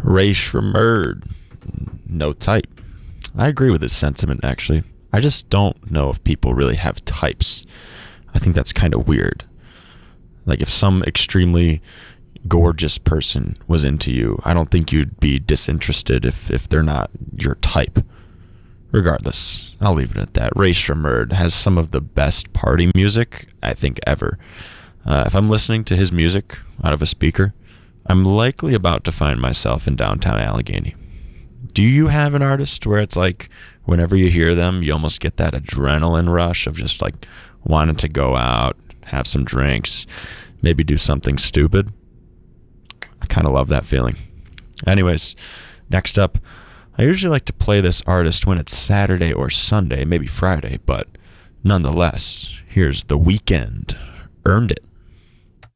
Ray Shremmerd, no type. I agree with this sentiment, actually. I just don't know if people really have types. I think that's kind of weird. Like, if some extremely gorgeous person was into you, I don't think you'd be disinterested if they're not your type. Regardless, I'll leave it at that. Ray Shremmerd has some of the best party music, I think, ever. If I'm listening to his music out of a speaker, I'm likely about to find myself in downtown Allegheny. Do you have an artist where it's like, whenever you hear them, you almost get that adrenaline rush of just like wanting to go out, have some drinks, maybe do something stupid? I kind of love that feeling. Anyways, next up, I usually like to play this artist when it's Saturday or Sunday, maybe Friday, but nonetheless, here's The Weeknd, Earned It.